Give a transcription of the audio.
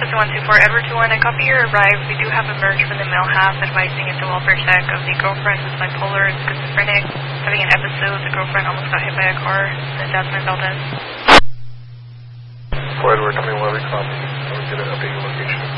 System 124, Edward 21, I copy your arrive. We do have a merge from the male half advising it's a welfare check of the girlfriend who's bipolar and schizophrenic, having an episode. The girlfriend almost got hit by a car. The Jasmine Valdez. For Edward 21, we copy. We'll get an updated location.